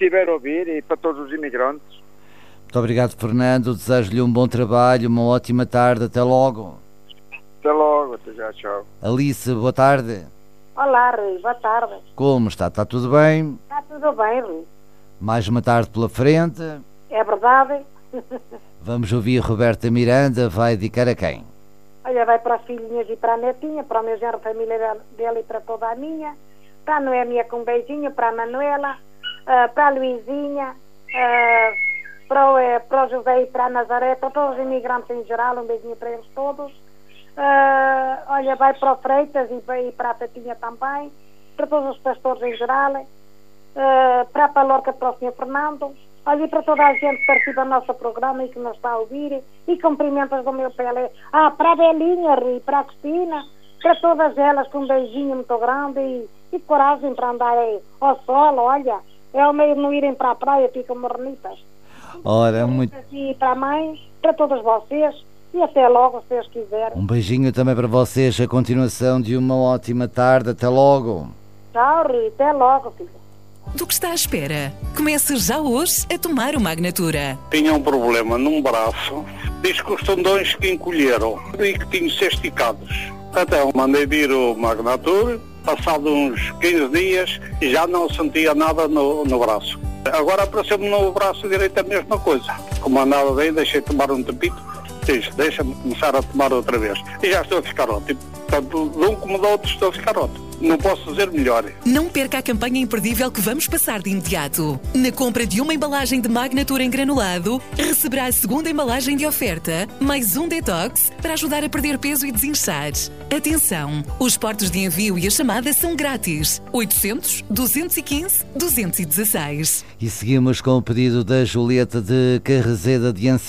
estiver a ouvir e para todos os imigrantes. Muito obrigado, Fernando. Desejo-lhe um bom trabalho, uma ótima tarde. Até logo. Até logo, até já, tchau. Alice, boa tarde. Olá, Rui, boa tarde. Como está? Está tudo bem? Está tudo bem, Rui. Mais uma tarde pela frente. É verdade. Vamos ouvir Roberta Miranda. Vai dedicar a quem? Olha, vai para as filhinhas e para a netinha, para o meu genro, família dele e para toda a minha. Para a Noémia com um beijinho, para a Manuela, para a Luizinha, para o José e para a Nazaré, para todos os imigrantes em geral, um beijinho para eles todos. Olha, vai para o Freitas e para a Tatinha também, para todos os pastores em geral, para a Palorca, para o Sr. Fernando. Olha, e para toda a gente que participa do nosso programa e que nos está a ouvir, e cumprimentos do meu Pelé. Para a Belinha, Rui, para a Cristina, para todas elas, com um beijinho muito grande e coragem para andar ao sol. Olha, é o meio de não irem para a praia, ficam mornitas. Ora, muito... E para a mãe, para todos vocês, e até logo, se Deus quiser. Um beijinho também para vocês, a continuação de uma ótima tarde. Até logo. Tchau, Rui, até logo, filho. Do que está à espera? Comece já hoje a tomar o Magnatura. Tinha um problema num braço, diz que os tendões que encolheram e que tinham de ser esticados. Então mandei vir o Magnatura, passado uns 15 dias e já não sentia nada no braço. Agora apareceu-me no braço direito a mesma coisa. Como andava bem, deixei tomar um tapito, disse, deixa-me começar a tomar outra vez. E já estou a ficar ótimo. Tanto de um como do outro estou a ficar ótimo. Não posso dizer melhor. Não perca a campanha imperdível que vamos passar de imediato. Na compra de uma embalagem de Magnatura em granulado, receberá a segunda embalagem de oferta, mais um detox para ajudar a perder peso e desinchar. Atenção, os portos de envio e a chamada são grátis. 800 215 216. E seguimos com o pedido da Julieta de Carrezeda de Ancião.